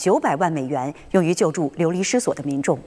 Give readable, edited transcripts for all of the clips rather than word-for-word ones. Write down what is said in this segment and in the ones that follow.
900万美元，用于救助流离失所的民众。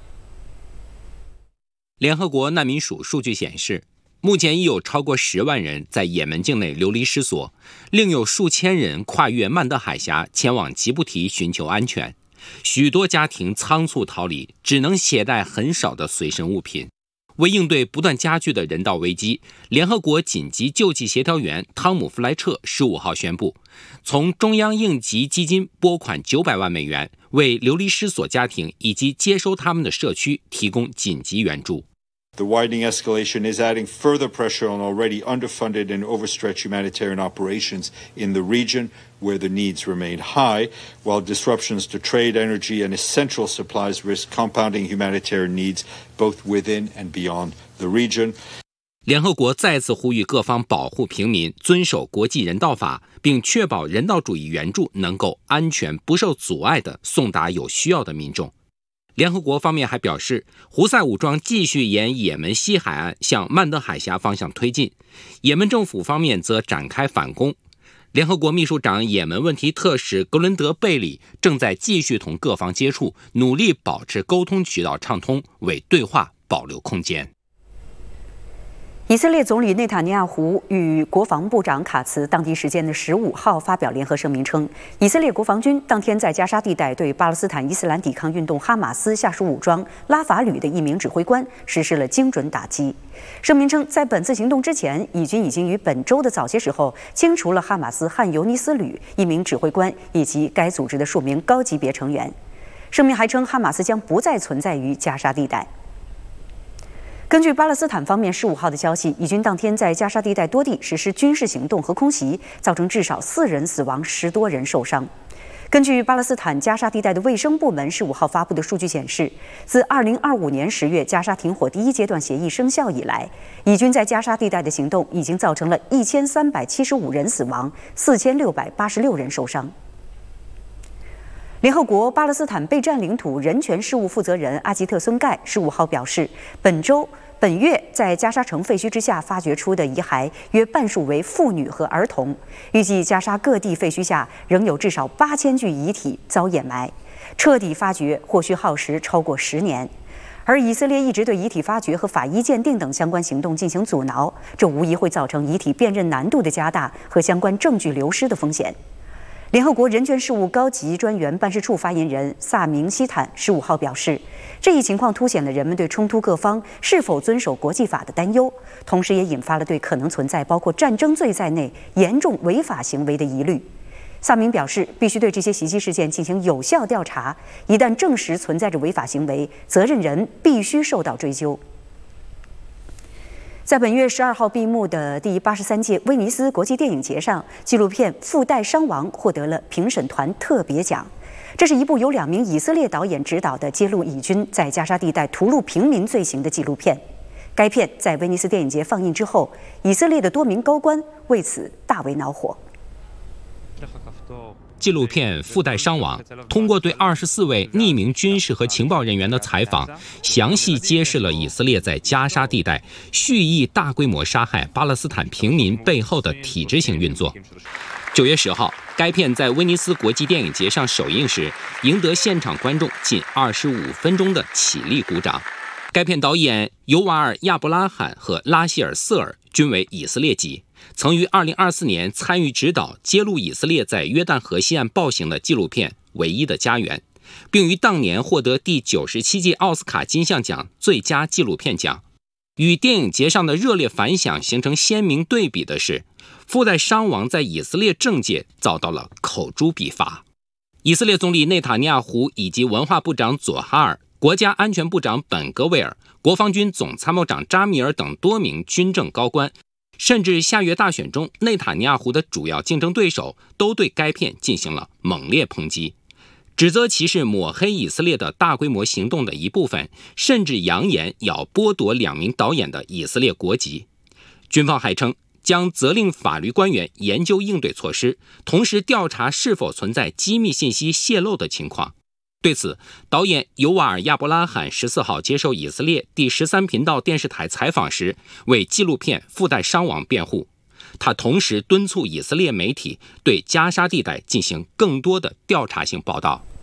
联合国难民署数据显示，目前已有超过10万人在也门境内流离失所，另有数千人跨越曼德海峡前往吉布提寻求安全。许多家庭仓促逃离，只能携带很少的随身物品。为应对不断加剧的人道危机，联合国紧急救济协调员汤姆·弗莱彻15号宣布，从中央应急基金拨款900万美元，为流离失所家庭以及接收他们的社区提供紧急援助。 The widening escalation is adding further pressure on already underfunded and overstretched humanitarian operations in the region, where the needs remain high, while disruptions to trade, energy, and essential supplies risk compounding humanitarian needs both within and beyond the region. 联合国再次呼吁各方保护平民，遵守国际人道法，并确保人道主义援助能够安全、不受阻碍地送达有需要的民众。联合国方面还表示，胡塞武装继续沿也门西海岸向曼德海峡方向推进，也门政府方面则展开反攻。联合国秘书长也门问题特使格伦德·贝里正在继续同各方接触，努力保持沟通渠道畅通，为对话保留空间。 以色列总理内塔尼亚胡与国防部长卡茨当地时间的15号发表联合声明称，以色列国防军当天在加沙地带对巴勒斯坦伊斯兰抵抗运动哈马斯下属武装拉法旅的一名指挥官实施了精准打击。声明称，在本次行动之前，以军已经于本周的早些时候清除了哈马斯汉尤尼斯旅一名指挥官以及该组织的数名高级别成员。声明还称，哈马斯将不再存在于加沙地带。根据巴勒斯坦方面15号的消息，以军当天在加沙地带多地实施军事行动和空袭，造成至少4人死亡，10多人受伤。根据巴勒斯坦加沙地带的卫生部门15号发布的数据显示，自2025年10月加沙停火第一阶段协议生效以来，以军在加沙地带的行动已经造成了1375人死亡，4686人受伤。联合国巴勒斯坦被占领土人权事务负责人阿吉特·孙盖15号表示，本月在加沙城废墟之下发掘出的遗骸约半数为妇女和儿童，预计加沙各地废墟下仍有至少8000具遗体遭掩埋，彻底发掘或需耗时超过10年。而以色列一直对遗体发掘和法医鉴定等相关行动进行阻挠，这无疑会造成遗体辨认难度的加大和相关证据流失的风险。联合国人权事务高级专员办事处发言人萨明希坦15号表示，这一情况凸显了人们对冲突各方是否遵守国际法的担忧，同时也引发了对可能存在包括战争罪在内严重违法行为的疑虑。萨明表示，必须对这些袭击事件进行有效调查，一旦证实存在着违法行为，责任人必须受到追究。在本月12号闭幕的第83届威尼斯国际电影节上，纪录片《附带伤亡》获得了评审团特别奖。这是一部由2名以色列导演执导的揭露以军在加沙地带屠戮平民罪行的纪录片。该片在威尼斯电影节放映之后，以色列的多名高官为此大为恼火。 纪录片《附带伤亡》通过对24位匿名军事和情报人员的采访，详细揭示了以色列在加沙地带蓄意大规模杀害巴勒斯坦平民背后的体制性运作。9月10号，该片在威尼斯国际电影节上首映时，赢得现场观众近25分钟的起立鼓掌。该片导演尤瓦尔·亚伯拉罕和拉希尔·瑟尔均为以色列籍，曾于2024年参与指导揭露以色列在约旦河西岸暴行的纪录片《唯一的家园》，并于当年获得第97届奥斯卡金像奖最佳纪录片奖。与电影节上的热烈反响形成鲜明对比的是，附带伤亡在以色列政界遭到了口诛笔伐。以色列总理内塔尼亚胡以及文化部长佐哈尔、国家安全部长本戈维尔、国防军总参谋长扎米尔等多名军政高官，甚至下月大选中内塔尼亚胡的主要竞争对手都对该片进行了猛烈抨击，指责其是抹黑以色列的大规模行动的一部分，甚至扬言要剥夺2名导演的以色列国籍。军方还称将责令法律官员研究应对措施，同时调查是否存在机密信息泄露的情况。对此，导演尤瓦尔·亚伯拉罕14号接受以色列第13频道电视台采访时，为纪录片《附带伤亡》辩护。他同时敦促以色列媒体对加沙地带进行更多的调查性报道。